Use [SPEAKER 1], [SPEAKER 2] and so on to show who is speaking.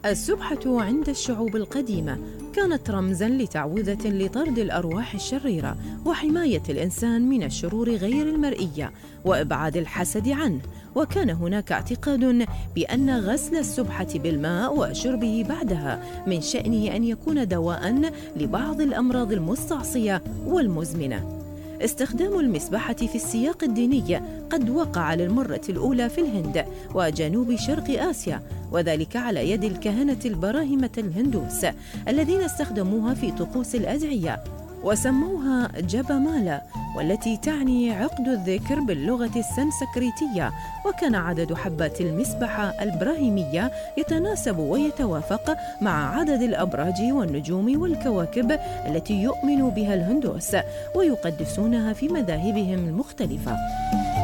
[SPEAKER 1] السبحة عند الشعوب القديمة كانت رمزاً لتعوذة لطرد الأرواح الشريرة وحماية الإنسان من الشرور غير المرئية وإبعاد الحسد عنه. وكان هناك اعتقاد بأن غسل السبحة بالماء وشربه بعدها من شأنه أن يكون دواءً لبعض الأمراض المستعصية والمزمنة. استخدام المسبحة في السياق الديني قد وقع للمرة الأولى في الهند وجنوب شرق آسيا، وذلك على يد الكهنة البراهمة الهندوس الذين استخدموها في طقوس الأدعية وسموها جبامالا، والتي تعني عقد الذكر باللغة السنسكريتية. وكان عدد حبات المسبحة البراهيمية يتناسب ويتوافق مع عدد الأبراج والنجوم والكواكب التي يؤمن بها الهندوس ويقدسونها في مذاهبهم المختلفة.